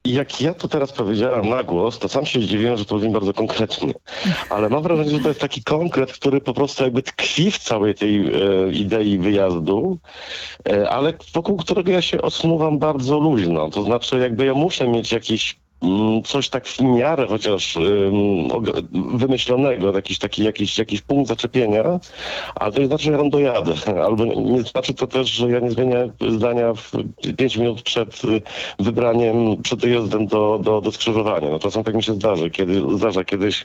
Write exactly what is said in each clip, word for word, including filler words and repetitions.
jak ja to teraz powiedziałem na głos, to sam się zdziwiłem, że to brzmi bardzo konkretnie. Ale mam wrażenie, że to jest taki konkret, który po prostu jakby tkwi w całej tej e, idei wyjazdu, e, ale wokół którego ja się osuwam bardzo luźno. To znaczy jakby ja muszę mieć jakiś coś tak w miarę chociaż um, wymyślonego, jakiś taki jakiś, jakiś punkt zaczepienia, ale to nie znaczy, że ja tam dojadę. Albo nie znaczy to też, że ja nie zmienię zdania w pięć minut przed wybraniem, przed dojazdem do, do, do skrzyżowania. No czasem tak mi się zdarzy, kiedy, zdarza kiedyś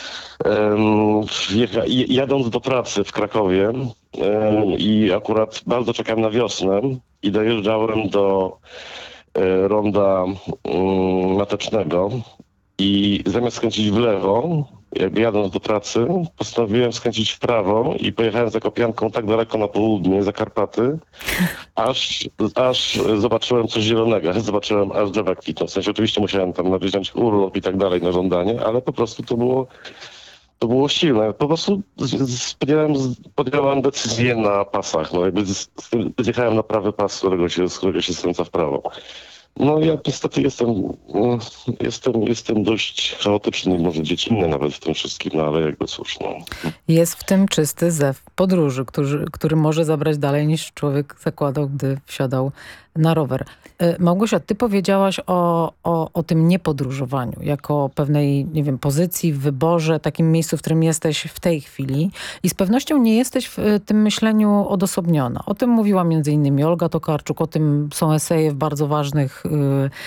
um, jecha, jadąc do pracy w Krakowie um, i akurat bardzo czekałem na wiosnę i dojeżdżałem do ronda um, Matecznego i zamiast skręcić w lewo, jakby jadąc do pracy, postanowiłem skręcić w prawo i pojechałem za Kopianką tak daleko na południe, za Karpaty, aż, aż zobaczyłem coś zielonego, zobaczyłem aż drzewa kwitną. W sensie oczywiście musiałem tam wziąć urlop i tak dalej na żądanie, ale po prostu to było To było silne. Po prostu podjąłem, podjąłem decyzję na pasach. No jakby z- z- zjechałem na prawy pas, z którego się, z którego się skręca w prawo. No ja niestety jestem, mm, jestem, jestem dość chaotyczny, może dziecinny nawet w tym wszystkim, no ale jakby cóż, no. Jest w tym czysty zew podróży, który, który może zabrać dalej niż człowiek zakładał, gdy wsiadał na rower. E, Małgosia, ty powiedziałaś o, o, o tym niepodróżowaniu, jako pewnej, nie wiem, pozycji, w wyborze, takim miejscu, w którym jesteś w tej chwili. I z pewnością nie jesteś w e, tym myśleniu odosobniona. O tym mówiła między innymi Olga Tokarczuk, o tym są eseje w bardzo ważnych y,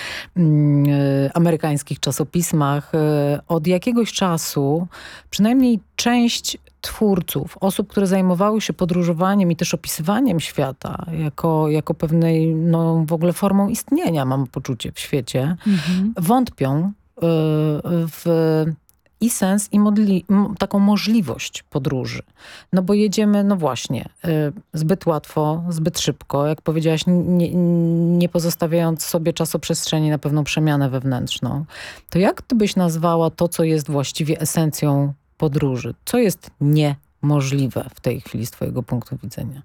y, amerykańskich czasopismach. Y, od jakiegoś czasu przynajmniej część twórców, osób, które zajmowały się podróżowaniem i też opisywaniem świata jako, jako pewnej no, w ogóle formą istnienia, mam poczucie, w świecie, Mhm. wątpią y, w i sens, i modli, m- taką możliwość podróży. No bo jedziemy, no właśnie, y, zbyt łatwo, zbyt szybko, jak powiedziałaś, nie, nie pozostawiając sobie czasoprzestrzeni na pewną przemianę wewnętrzną. To jak ty byś nazwała to, co jest właściwie esencją podróży? Co jest niemożliwe w tej chwili z twojego punktu widzenia?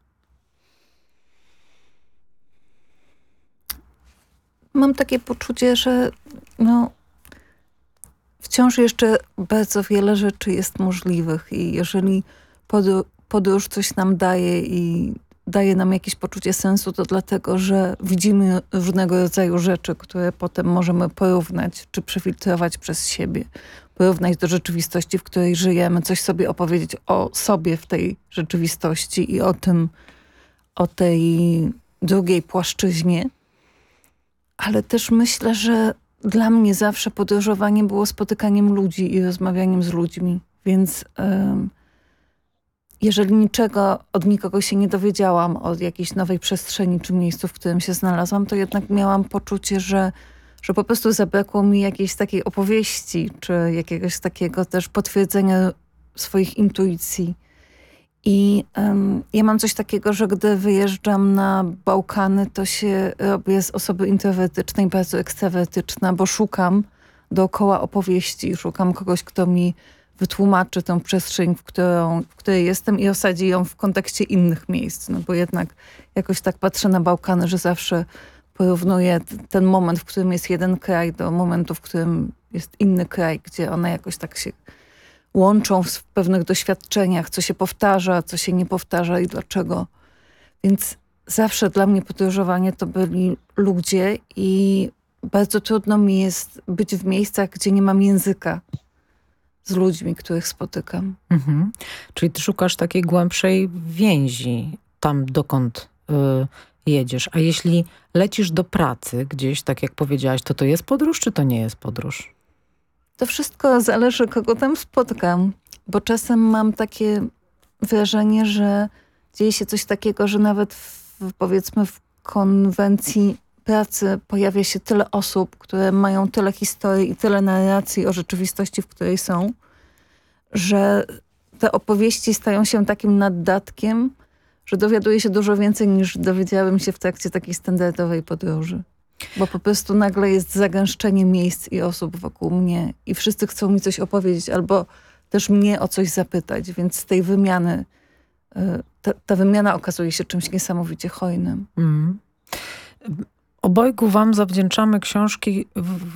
Mam takie poczucie, że no, wciąż jeszcze bardzo wiele rzeczy jest możliwych i jeżeli podr- podróż coś nam daje i daje nam jakieś poczucie sensu, to dlatego, że widzimy różnego rodzaju rzeczy, które potem możemy porównać, czy przefiltrować przez siebie. Porównać do rzeczywistości, w której żyjemy, coś sobie opowiedzieć o sobie w tej rzeczywistości i o tym, o tej drugiej płaszczyźnie. Ale też myślę, że dla mnie zawsze podróżowanie było spotykaniem ludzi i rozmawianiem z ludźmi. Więc um, jeżeli niczego od nikogo się nie dowiedziałam, od jakiejś nowej przestrzeni czy miejscu, w którym się znalazłam, to jednak miałam poczucie, że, że po prostu zabrakło mi jakiejś takiej opowieści, czy jakiegoś takiego też potwierdzenia swoich intuicji. I um, ja mam coś takiego, że gdy wyjeżdżam na Bałkany, to się robię z osoby introwertycznej bardzo ekstrawertyczna, bo szukam dookoła opowieści, szukam kogoś, kto mi wytłumaczy tę przestrzeń, w, którą, w której jestem i osadzi ją w kontekście innych miejsc. No bo jednak jakoś tak patrzę na Bałkany, że zawsze porównuję t- ten moment, w którym jest jeden kraj, do momentu, w którym jest inny kraj, gdzie one jakoś tak się łączą w pewnych doświadczeniach, co się powtarza, co się nie powtarza i dlaczego. Więc zawsze dla mnie podróżowanie to byli ludzie i bardzo trudno mi jest być w miejscach, gdzie nie mam języka z ludźmi, których spotykam. Mhm. Czyli ty szukasz takiej głębszej więzi tam, dokąd y, jedziesz. A jeśli lecisz do pracy gdzieś, tak jak powiedziałaś, to to jest podróż, czy to nie jest podróż? To wszystko zależy, kogo tam spotkam, bo czasem mam takie wrażenie, że dzieje się coś takiego, że nawet w, powiedzmy w konwencji pracy pojawia się tyle osób, które mają tyle historii i tyle narracji o rzeczywistości, w której są, że te opowieści stają się takim naddatkiem, że dowiaduję się dużo więcej niż dowiedziałem się w trakcie takiej standardowej podróży. Bo po prostu nagle jest zagęszczenie miejsc i osób wokół mnie i wszyscy chcą mi coś opowiedzieć albo też mnie o coś zapytać, więc z tej wymiany, ta, ta wymiana okazuje się czymś niesamowicie hojnym. Mm. Obojgu wam zawdzięczamy książki, w,